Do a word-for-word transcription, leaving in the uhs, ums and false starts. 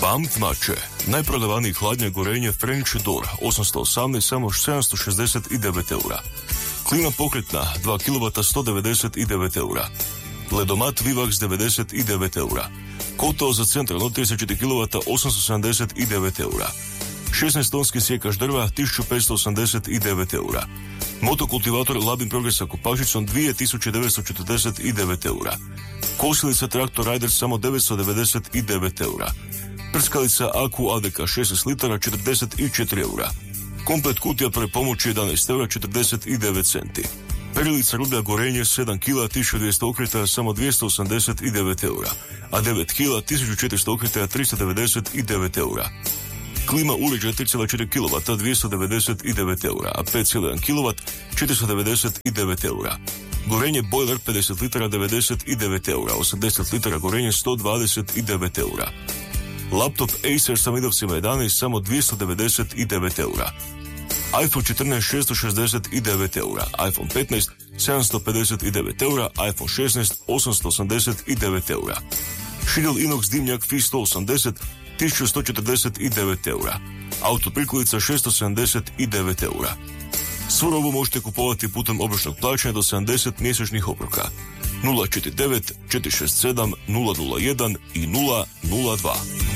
Bam Tmače, najprodavaniji hladnjak gorenje French Door, osamsto osamnaest, samo sedamsto šezdeset devet eura. Klima pokretna, dva kilovata, sto devedeset devet eura. Ledomat Vivax, devedeset devet eura. Kotao za centralno, trideset četiri kilovata, osamsto sedamdeset devet eura. šesnaest tonski sjekač drva, tisuću petsto osamdeset devet eura. Motokultivator Labin Progress sa kopačicom, dvije tisuće devetsto četrdeset devet eura. Kosilica Traktor Rider, samo devetsto devedeset devet eura. Prskalica Aku A D K šesnaest litara, četrdeset četiri eura. Komplet kutija prve pomoći jedanaest eura, četrdeset devet centi. Perilica rublja gorenje sedam kila, tisuću dvjesto okretaja, samo dvjesto osamdeset devet eura, a devet kila, tisuću četiristo okretaja, tristo devedeset devet eura. Klima uređaj tri zarez četiri kilovata, dvjesto devedeset devet eura, a pet zarez jedan kilovat, četiristo devedeset devet eura. Gorenje bojler pedeset litara, devedeset devet eura, osamdeset litara gorenje, sto dvadeset devet eura. Laptop Acer sa Windowsima jedanaest, samo dvjesto devedeset devet eura. iPhone četrnaest, šesto šezdeset devet eura, iPhone petnaest, sedamsto pedeset devet eura, iPhone šesnaest, osamsto osamdeset devet eura. Šidel Inox dimnjak F I sto osamdeset, tisuću sto četrdeset devet eura. Auto prikolica šesto sedamdeset devet eura. Svu robu možete kupovati putem obročnog plaćanja do sedamdeset mjesečnih obroka. nula četiri devet četiri šest sedam nula nula jedan i nula nula dva.